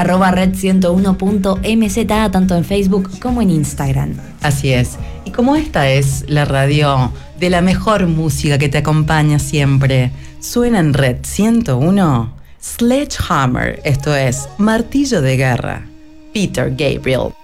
@red101.mz, tanto en Facebook como en Instagram. Así es. Y como esta es la radio de la mejor música que te acompaña siempre, suena en Red 101 Sledgehammer, esto es Martillo de Guerra, Peter Gabriel.